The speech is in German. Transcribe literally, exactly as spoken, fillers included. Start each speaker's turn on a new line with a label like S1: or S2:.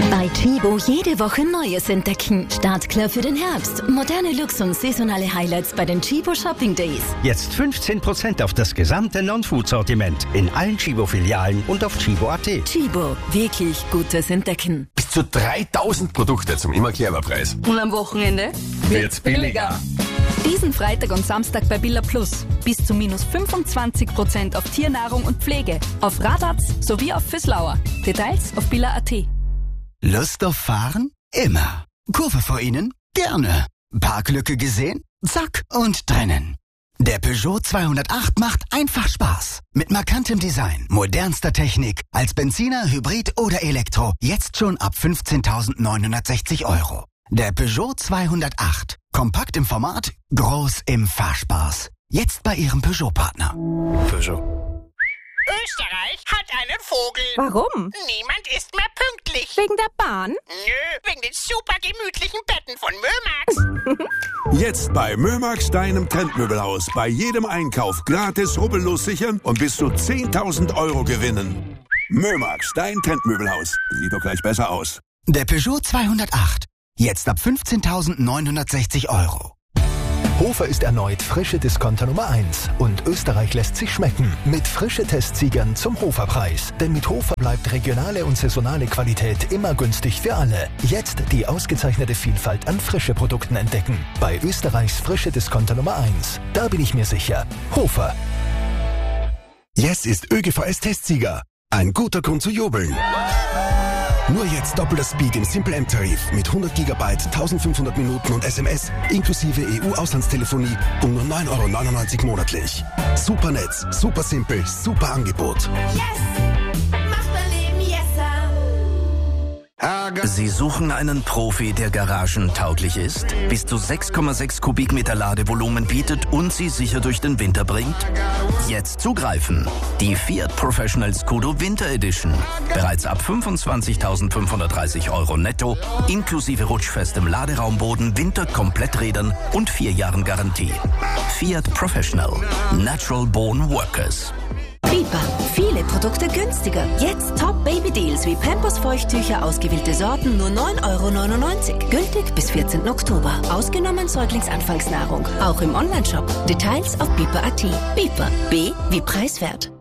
S1: Bei Tchibo jede Woche Neues entdecken. Startklar für den Herbst. Moderne Looks und saisonale Highlights bei den Tchibo Shopping Days.
S2: Jetzt fünfzehn Prozent auf das gesamte Non-Food-Sortiment in allen Tchibo-Filialen und auf tchibo punkt at.
S1: Tchibo, wirklich gutes Entdecken.
S3: Bis zu dreitausend Produkte zum immer clever Preis.
S4: Und am Wochenende
S3: wird's billiger.
S4: Diesen Freitag und Samstag bei Billa Plus. Bis zu minus fünfundzwanzig Prozent auf Tiernahrung und Pflege. Auf Radatz sowie auf Füßlauer. Details auf billa punkt at.
S5: Lust auf Fahren? Immer. Kurve vor Ihnen? Gerne. Parklücke gesehen? Zack und drinnen. Der Peugeot zweihundertacht macht einfach Spaß. Mit markantem Design, modernster Technik, als Benziner, Hybrid oder Elektro. Jetzt schon ab fünfzehntausendneunhundertsechzig Euro. Der Peugeot zweihundertacht. Kompakt im Format, groß im Fahrspaß. Jetzt bei Ihrem Peugeot-Partner.
S3: Peugeot.
S6: Österreich hat einen Vogel.
S7: Warum?
S6: Niemand ist mehr pünktlich.
S7: Wegen der Bahn?
S6: Nö, wegen den super gemütlichen Betten von Mömax.
S8: Jetzt bei Mömax, deinem Trendmöbelhaus. Bei jedem Einkauf gratis rubbellos sichern und bis zu zehntausend Euro gewinnen. Mömax, dein Trendmöbelhaus. Sieht doch gleich besser aus.
S5: Der Peugeot zweihundertacht. Jetzt ab fünfzehntausendneunhundertsechzig Euro.
S9: Hofer ist erneut frische Discounter Nummer eins und Österreich lässt sich schmecken mit frische Testsiegern zum Hoferpreis. Denn mit Hofer bleibt regionale und saisonale Qualität immer günstig für alle. Jetzt die ausgezeichnete Vielfalt an frische Produkten entdecken. Bei Österreichs frische Discounter Nummer eins. Da bin ich mir sicher. Hofer.
S3: Yes ist ÖGVS-Testsieger. Ein guter Grund zu jubeln. Nur jetzt doppelter Speed im Simple-M-Tarif mit hundert Gigabyte, eintausendfünfhundert Minuten und S M S inklusive E U-Auslandstelefonie um nur neun Euro neunundneunzig monatlich. Super Netz, super simpel, super Angebot.
S10: Yes! Macht mein Leben yesser!
S11: Sie suchen einen Profi, der garagentauglich ist, bis zu sechs Komma sechs Kubikmeter Ladevolumen bietet und Sie sicher durch den Winter bringt? Jetzt zugreifen. Die Fiat Professional Scudo Winter Edition. Bereits ab fünfundzwanzigtausendfünfhundertdreißig Euro netto, inklusive rutschfestem Laderaumboden, Winterkompletträdern und vier Jahren Garantie. Fiat Professional. Natural Born Workers.
S1: Bipa, viele Produkte günstiger. Jetzt Top-Baby-Deals wie Pampers Feuchttücher, ausgewählte Sorten, nur neun Euro neunundneunzig. Gültig bis vierzehnten Oktober. Ausgenommen Säuglingsanfangsnahrung. Auch im Onlineshop. Details auf bipa punkt at. Bipa, B wie preiswert.